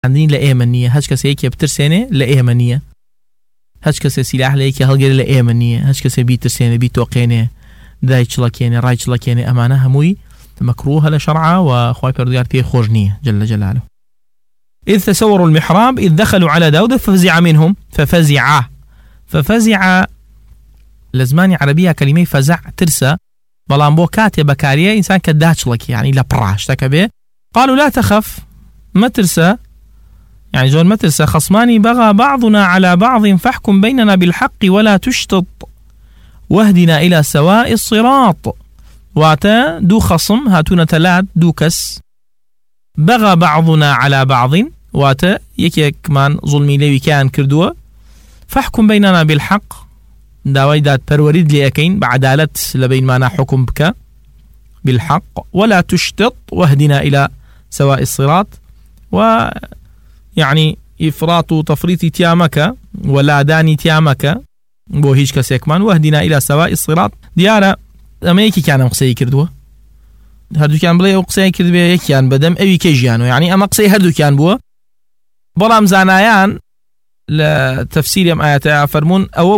عندين لأيمنية هج كسي كي بترسينه لأيمنية هج كسي سلاح ليك هلجر لأيمنية هج كسي بيترسينه بيتوقينه دايش لكينه رايش لكينه أمانة هموي مكروه لشرعه وخواي برديار فيه خرجنية جل جلاله. إذ تسوروا المحراب إذ دخلوا على داود ففزع منهم ففزع لزماني عربية كلمة فزع ترسى بلان بو كاتب كاريه إنسان كداتش لك يعني لبراش تكبه. قالوا لا تخف ما ترسى يعني جون ما ترسى خصماني بغى بعضنا على بعض فاحكم بيننا بالحق ولا تشتط واهدنا إلى سواء الصراط. واتا دو خصم هاتونا تلات دو كس بغى بعضنا على بعض واتا يكيك من ظلمي لي كان كردوه فاحكم بيننا بالحق داوي دات بروريد ليكين بعدالة لبين ما حكم بك بالحق ولا تشتط واهدنا إلى سواء الصراط ويعني إفراط وتفريط تيامك ولا داني تيامك بو هيش كسيكمان واهدنا إلى سواء الصراط ديارة أما يكي كان مقصي كردوه هردو كان بلي وقصي كردوه يكي كان بدم أوي كيجيانو يعني أما قصي هردو كان بوه بلام زانايان لتفسير ام آيات فرمون او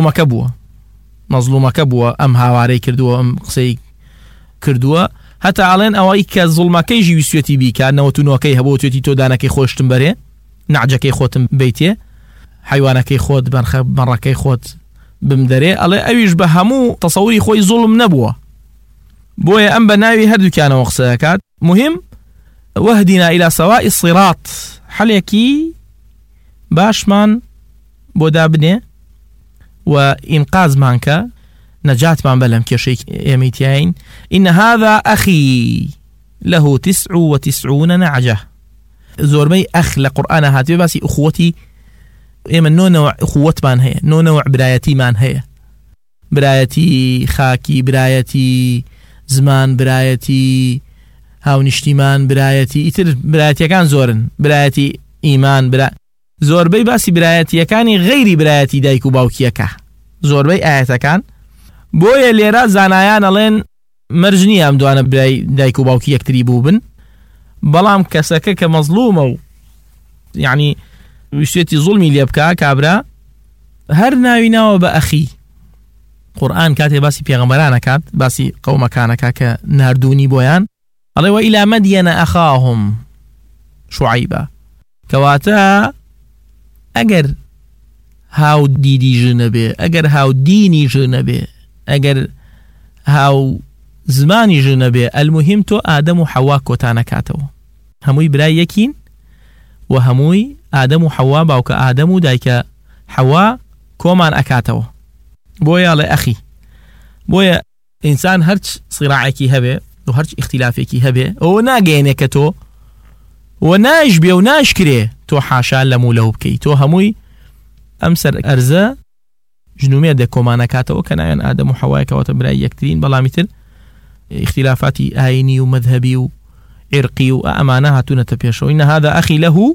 مظلومه كبوه ام هاواري كردوه ام قصي كردوه حتى علين او ايك ظلمه كيجي وسيتي بي كان نوتو كي هبوتي تو دانكي خوشتم بري نعجكي خوتم بيتي حيوانكي خود بنخب مركي خود بمدري الله اويش بهمو تصوري خوي ظلم نبوه بويا ام بناوي هدو كان وقساكات مهم واهدنا الى سواء الصراط حليكي باشمان بودابنه وإنقاذ مانك نجاة من بلم كشيك يميتين إن هذا أخي له 99 نعجة زوربي أخ لقرآن هاتي بس أخوتي إما نو نوع أخوت من هي نو نوع برايتي من هي برايتي خاكي برايتي زمان برايتي هاو نشتيمان برايتي إتر برايتي كان زورن برايتي إيمان زوربي باسي برايتي كاني غيري برايتي دايكو باوكيكا زوربي آياتا كان بويا ليرا زانايان لين مرجني ام دوانا براي دايكو باوكيك تريبوبن بلام كسكا كمظلومة يعني وشتي ظلمي ليبكا كابرا هر ناويناو بأخي قرآن كاتي باسي بيغمبرانا كات باسي قوم كانكا كناردوني بويان الله وإلى مدين أخاهم شعيبا كواتا اگر هاو ديدي جنبه اگر هاو ديني جنبه اگر هاو زماني جنبه المهم تو آدم و حوا كوتانا كاتو هموي براي يكين وهموي آدم و حوا باوك آدم و دايك حوا كومان أكاتو بويا لأخي بويا إنسان هرش صراعكي هبه وهرش اختلافكي هبه وناقينك تو وناش بيه وناش كريه تو حاشا لمو له بكي تو هموي أمسر أرزا جنومية دي كومانا كاتو كان عيان آدم وحواي كواتا براي يكترين بلا مثل اختلافاتي آيني ومذهبي وعرقي وأمانها تنتبيشو إن هذا أخي له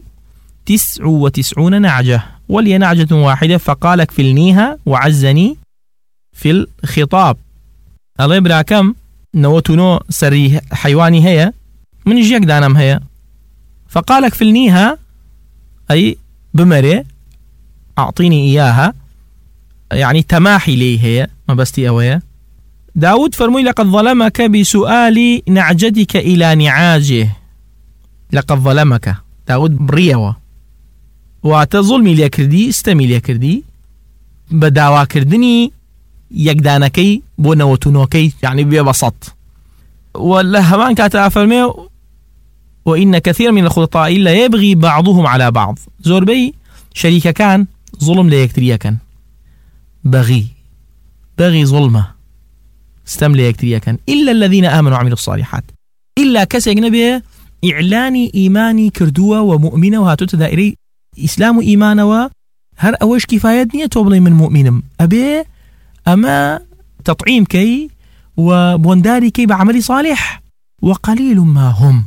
99 نعجة ولي نعجة واحدة فقال اكفلنيها وعزني في الخطاب الله يبرا كم نوتنو سري حيواني هي من يجيك دانم هي فقال اكفلنيها أي بمري أعطيني إياها يعني تماحي لي هي ما بستي أويا داود فرمي لقد ظلمك بسؤال نعجتك إلى نعاجه لقد ظلمك داود بريوة وتظلمي ليكردي استمي ليكردي بداوا كردني يقدانكي بونوتونوكي يعني ببسط واللهمان كاتا فرمي وإن كثير من الخلطاء لا يبغي بعضهم على بعض زوربي شريك كان ظلم ليكتريا كان بغي ظلمه استم ليكتريا كان إلا الذين آمنوا وعملوا الصالحات إلا كسي نبي إعلاني إيماني كردوة ومؤمنة وهاتو تدائري إسلام إيمانة وهر أوش كفاية نية توبلي من مؤمن أبي أما تطعيم كي وبونداري كي بعمل صالح وقليل ما هم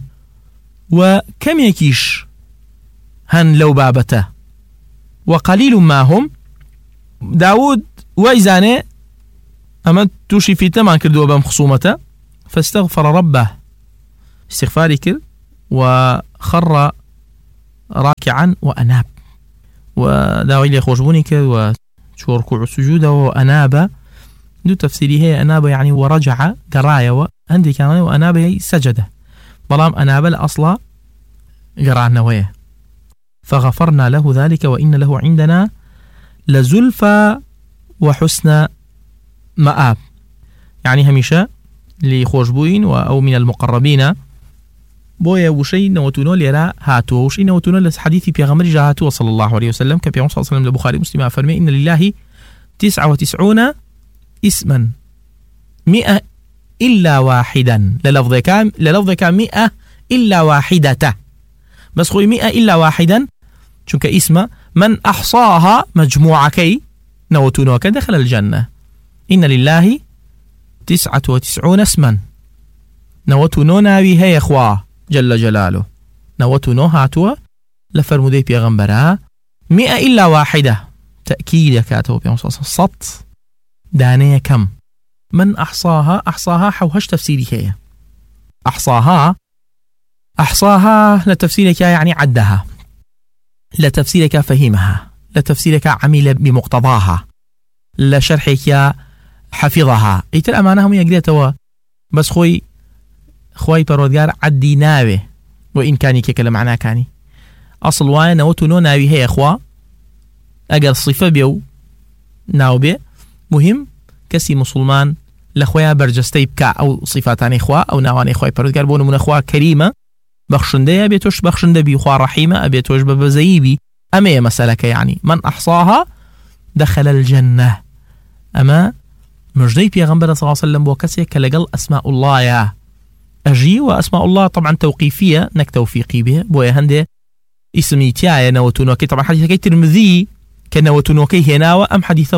وكم يكيش هن لو بابته وقليل ما هم داود وإزانه أما توشي في تمان كردوا بهم خصومته فاستغفر ربه استغفاري كر وخر راكعا وأناب وداوي لي خوشبوني كذا وشو ركوع السجود وأناب دو تفسيري هي أناب يعني ورجع قراية عندي كان وأناب هي سجدة بلام أناب الأصل قرانا ويه فغفرنا له ذلك وإن له عندنا لزلفى وحسن مآب يعني هميشة لخوشبوين أو من المقربين بويا وشي نوتونو ليرا هاتو وشي نوتونو لحديث بيغمر جاهاتو صلى الله عليه وسلم كبيغمر صلى الله عليه وسلم لبخاري مسلم أفرمي إن لله 99 اسما 100 إلا واحدا للفظ كام 100 إلا واحدة بس خوي 100 إلا واحدا شنك اسم من أحصاها مجموعكي نوتونوك دخل الجنة إن لله 99 اسما نوتونو ناوي هي إخوة جل جلاله نوتونو هاتوا لفرمودي بيغمبرها 100 إلا واحدة تأكيد كاتو بيغمبر صط دانية كم من أحصاها حوهش تفسيري هي أحصاها لتفسيرك يعني عدها لتفسيرك فهمها لتفسيرك عمل بمقتضاها لشرحك حفظها ايت الأمانة هم يقريتوا بس خوي پروردگار عدي ناوي وإن كاني كلا معناه كاني أصل وانا نوتو ناوي هي أخوة أجر صفة بيو ناو بي مهم كسي مسلمان لخويا برجستي بكا أو صفاتان إخوة أو ناوان إخوة پروردگار بونو من أخوة كريمة بخشنده أبيتوش بخشنده بي أخوة رحيمة أبيتوش ببزيبي أما مسألة يعني من أحصاها دخل الجنة أما مجدي بيغمبر صلى الله عليه وسلم وكسي كالقل أسماء الله يا أجي وأسماء الله طبعا توقيفية نك توفيقي به بويا هندي اسمي تيايا نوتونوكي طبعا حديثة ترمذي كنوتونوكي هنا وأم حديثة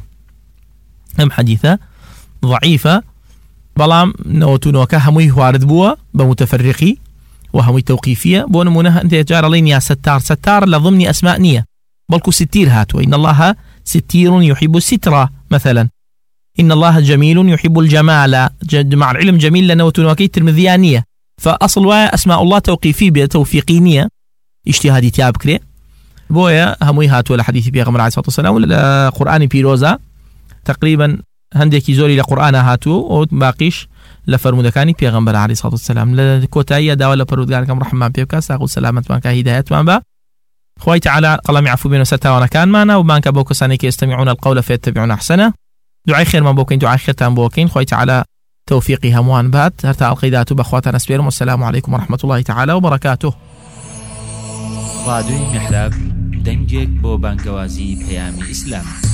ضعيفة بلام نوتونوكا هموي وارد بوا بمتفرقي وهموي توقيفية بونمونها أنت يجار لين يا ستار لضمن أسماء نية بلكو ستير هاتوا إن الله ستير يحب السترة مثلا إن الله جميل يحب الجمال مع العلم جميل لنوتونوكي ترمذيانية فأصل أسماء الله توقيفي بتوفيقينية اجتهادي تيابكري بويا هموي هاتوا لحديث بيغمر عليه الصلاة والسلام لقرآن بيروزا تقريبا هندێکی زۆری لە قورئان هاتووە و باقیش لە فەرمودەکانی پێغەمبەر عەلەیهی سەڵاتو وەسەلام لە کۆتاییە داوا لە پەروەردگارەکەم ڕەحممان پێ بکات ساغ و سەلامەتمان کە هیدایەتمان بە خوای تەعالی قەڵەمی عەفو بێنە سەر تاوانەکانمانە و بانکە بۆ کەسانی کە يستمعون القول فيتبعون أحسنه دوعای خێرمان بۆ بکەین دوعای خێرتان بۆ بکەین خوای تەعالی تەوفیقی هەمووان بات هەر تا ئەڵقەی داهاتوو بەخواتان ئەسپێرم والسلام عەلەیکم ورحمة الله تعالى وبركاته. رادیۆی میحراب دەنگێک بۆ بانگەوازی پەیامی ئیسلام.